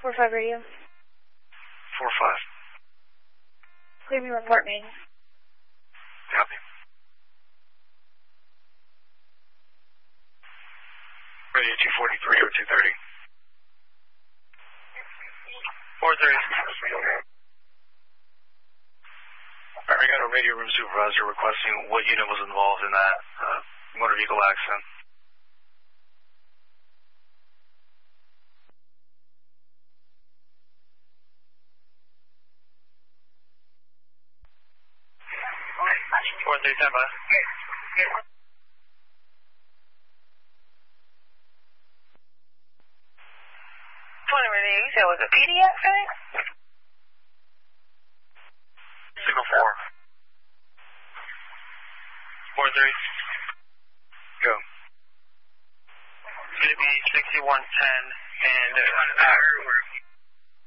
4-5 radio. 4-5. Clear me report me. Copy. Radio 243 or 230. 430. Alright, I got a radio room supervisor requesting what unit was involved in that motor vehicle accident. Four three ten by. 20 radio, you said was a PD accident? Signal 4. 4-3. Go. It's going to be 6110 and I heard